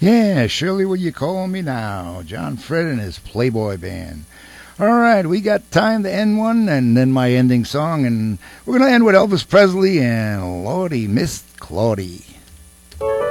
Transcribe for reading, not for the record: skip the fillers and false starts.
Yeah, Shirley, will you call me now? John Fred and his Playboy Band. All right, we got time to end one, and then my ending song, and we're going to end with Elvis Presley and Lordy, Miss Claudie.